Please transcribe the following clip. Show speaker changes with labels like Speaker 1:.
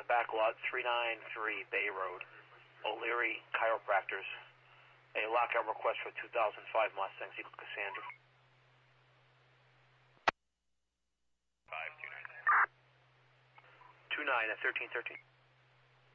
Speaker 1: back lot, 393 Bay Road, O'Leary Chiropractors. A lockout request for 2005 Mustang Eagle Cassandra.
Speaker 2: 529.
Speaker 1: 29 at 1313.